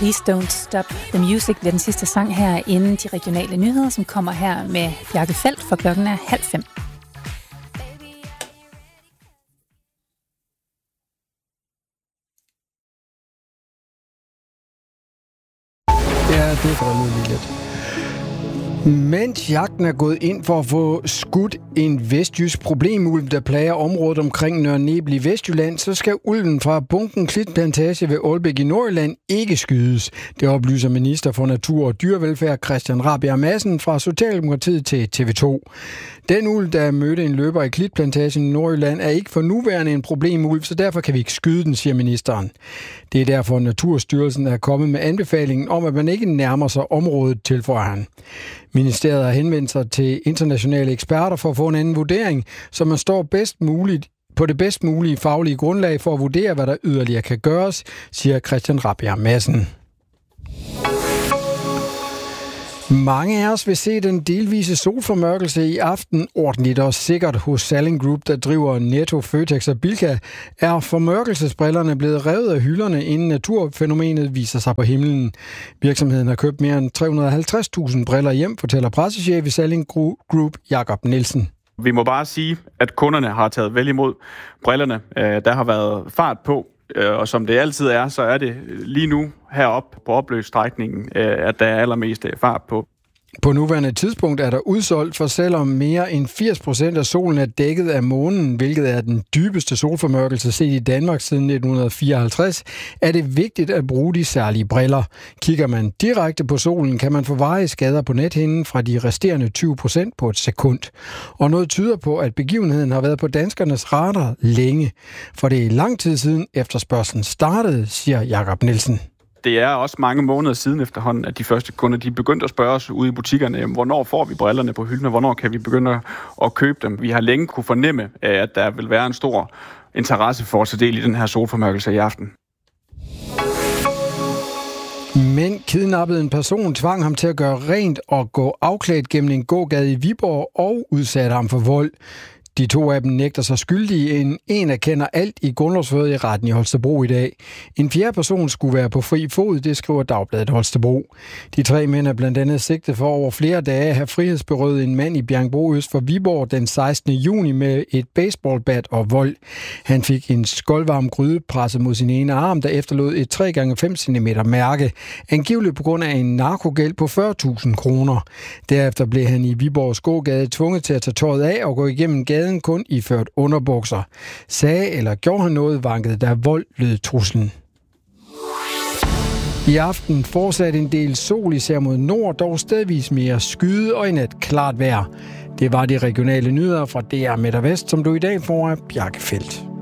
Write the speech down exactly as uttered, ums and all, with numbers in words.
Please Don't Stop the Music bliver den sidste sang her inden de regionale nyheder, som kommer her med Bjarke Feldt, for klokken er halv fem. Ja, det drømmer lige lidt. Mens jagten er gået ind for at få skudt en vestjysk problemulv, der plager området omkring Nørre Nebel i Vestjylland, så skal ulven fra Bunken Klitplantage ved Aalbæk i Nordjylland ikke skydes. Det oplyser minister for Natur og Dyrevelfærd Christian Rabjerg Madsen fra Socialdemokratiet til T V to. Den ulv, der mødte en løber i Klitplantagen i Nordjylland, er ikke for nuværende en problemulv, så derfor kan vi ikke skyde den, siger ministeren. Det er derfor, Naturstyrelsen er kommet med anbefalingen om, at man ikke nærmer sig området, tilføjer han. Ministeriet har henvendt sig til internationale eksperter for at få en anden vurdering, så man står bedst muligt på det bedst mulige faglige grundlag for at vurdere, hvad der yderligere kan gøres, siger Christian Rabjerg Madsen. Mange af os vil se den delvise solformørkelse i aften ordentligt og sikkert hos Salling Group, der driver Netto, Føtex og Bilka. Er formørkelsesbrillerne blevet revet af hylderne, inden naturfænomenet viser sig på himlen? Virksomheden har købt mere end tre hundrede og halvtreds tusind briller hjem, fortæller pressechef i Salling Group, Jakob Nielsen. Vi må bare sige, at kunderne har taget vel imod brillerne. Der har været fart på, og som det altid er, så er det lige nu heroppe på opløbsstrækningen, at der er allermest fart på. På nuværende tidspunkt er der udsolgt, for selvom mere end firs procent af solen er dækket af månen, hvilket er den dybeste solformørkelse set i Danmark siden nitten fireoghalvtreds, er det vigtigt at bruge de særlige briller. Kigger man direkte på solen, kan man få varige skader på nethinden fra de resterende tyve procent på et sekund. Og noget tyder på, at begivenheden har været på danskernes radar længe. For det er lang tid siden efterspørgslen startede, siger Jakob Nielsen. Det er også mange måneder siden efterhånden, at de første kunder de begyndte at spørge os ude i butikkerne, hvornår får vi brillerne på hylden, og hvornår kan vi begynde at købe dem. Vi har længe kunne fornemme, at der vil være en stor interesse for at tage del i den her solformørkelse i aften. Men kidnappede en person, tvang ham til at gøre rent og gå afklædt gennem en gågade i Viborg og udsatte ham for vold. De to af dem nægter sig skyldige. En, en erkender alt i grundlovsforhøret i retten i Holstebro i dag. En fjerde person skulle være på fri fod, det skriver Dagbladet Holstebro. De tre mænd er blandt andet sigtet for over flere dage at have frihedsberøvet en mand i Bjerringbro øst for Viborg den sekstende juni med et baseballbat og vold. Han fik en skoldvarm gryde presset mod sin ene arm, der efterlod et tre gange fem centimeter mærke. Angiveligt på grund af en narkogæld på fyrre tusind kroner. Derefter blev han i Viborgs gågade tvunget til at tage tøjet af og gå igennem gaden kun iført underbukser. Sagde eller gjorde han noget, vankede der vold, lød truslen. I aften fortsatte en del sol især mod nord, dog stedvis mere skyde og i nat klart vejr. Det var de regionale nyheder fra D R Midt og Vest, som du i dag får af Bjarke Feldt.